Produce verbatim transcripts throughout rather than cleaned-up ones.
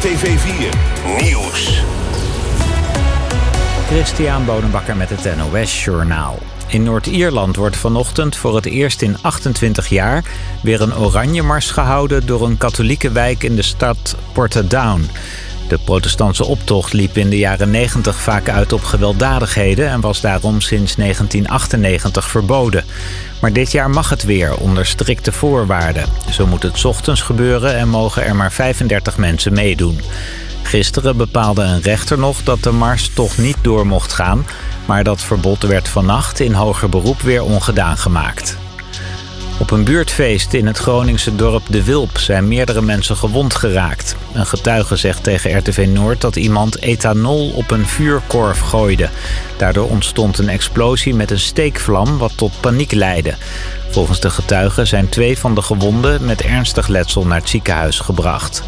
T V vier Nieuws. Christian Bonenbakker met het N O S-journaal. In Noord-Ierland wordt vanochtend voor het eerst in achtentwintig jaar... weer een oranjemars gehouden door een katholieke wijk in de stad Portadown. De protestantse optocht liep in de jaren negentig vaak uit op gewelddadigheden... en was daarom sinds negentien achtennegentig verboden. Maar dit jaar mag het weer, onder strikte voorwaarden. Zo moet het 's ochtends gebeuren en mogen er maar vijfendertig mensen meedoen. Gisteren bepaalde een rechter nog dat de mars toch niet door mocht gaan... maar dat verbod werd vannacht in hoger beroep weer ongedaan gemaakt. Op een buurtfeest in het Groningse dorp De Wilp zijn meerdere mensen gewond geraakt. Een getuige zegt tegen R T V Noord dat iemand ethanol op een vuurkorf gooide. Daardoor ontstond een explosie met een steekvlam wat tot paniek leidde. Volgens de getuige zijn twee van de gewonden met ernstig letsel naar het ziekenhuis gebracht.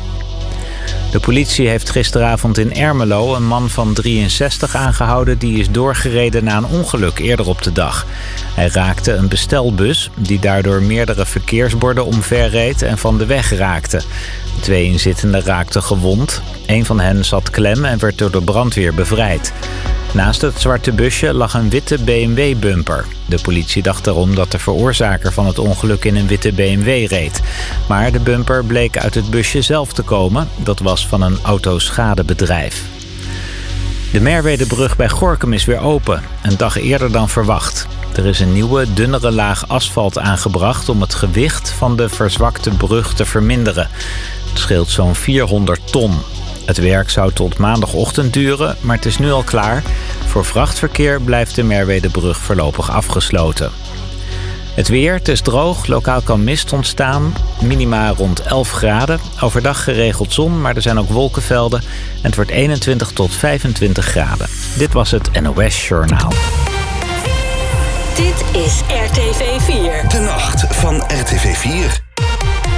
De politie heeft gisteravond in Ermelo een man van drieënzestig aangehouden... die is doorgereden na een ongeluk eerder op de dag. Hij raakte een bestelbus die daardoor meerdere verkeersborden omverreed en van de weg raakte. Twee inzittenden raakten gewond. Een van hen zat klem en werd door de brandweer bevrijd. Naast het zwarte busje lag een witte B M W-bumper. De politie dacht daarom dat de veroorzaker van het ongeluk in een witte B M W reed. Maar de bumper bleek uit het busje zelf te komen. Dat was van een autoschadebedrijf. De Merwedebrug bij Gorinchem is weer open, een dag eerder dan verwacht. Er is een nieuwe, dunnere laag asfalt aangebracht om het gewicht van de verzwakte brug te verminderen. Het scheelt zo'n vierhonderd ton. Het werk zou tot maandagochtend duren, maar het is nu al klaar. Voor vrachtverkeer blijft de Merwedebrug voorlopig afgesloten. Het weer, het is droog, lokaal kan mist ontstaan. Minima rond elf graden. Overdag geregeld zon, maar er zijn ook wolkenvelden. En het wordt eenentwintig tot vijfentwintig graden. Dit was het N O S-journaal. Dit is R T V vier. De nacht van R T V vier.